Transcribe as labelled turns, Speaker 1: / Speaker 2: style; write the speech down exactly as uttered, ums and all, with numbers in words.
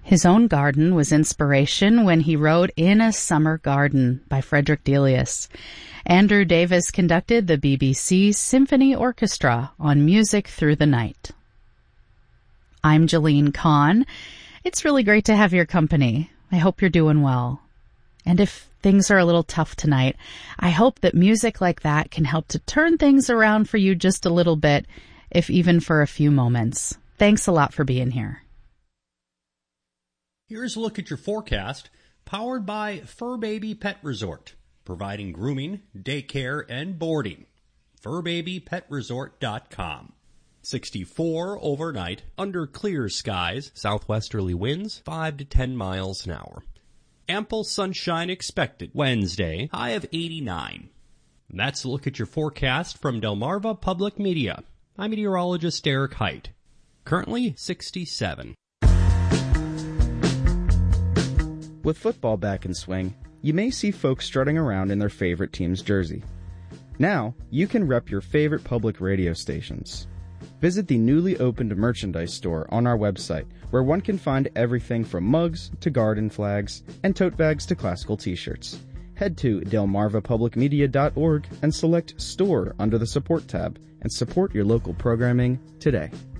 Speaker 1: His own garden was inspiration when he wrote In a Summer Garden by Frederick Delius. Andrew Davis conducted the B B C Symphony Orchestra on Music Through the Night. I'm Jeline Kahn. It's really great to have your company. I hope you're doing well. And if things are a little tough tonight, I hope that music like that can help to turn things around for you just a little bit, if even for a few moments. Thanks a lot for being here.
Speaker 2: Here's a look at your forecast, powered by Fur Baby Pet Resort, providing grooming, daycare, and boarding. fur baby pet resort dot com. sixty-four overnight, under clear skies, southwesterly winds five to ten miles an hour. Ample sunshine expected Wednesday, high of eighty-nine. That's a look at your forecast from Delmarva Public Media. I'm meteorologist Eric Height. Currently sixty-seven.
Speaker 3: With football back in swing, you may see folks strutting around in their favorite team's jersey. Now, you can rep your favorite public radio stations. Visit the newly opened merchandise store on our website, where one can find everything from mugs to garden flags and tote bags to classical t-shirts. Head to delmarva public media dot org and select Store under the Support tab and support your local programming today.